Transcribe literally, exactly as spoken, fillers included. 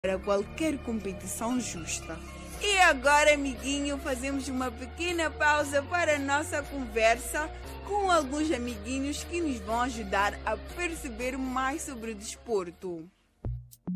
para qualquer competição justa. E agora, amiguinho, fazemos uma pequena pausa para a nossa conversa com alguns amiguinhos que nos vão ajudar a perceber mais sobre o desporto.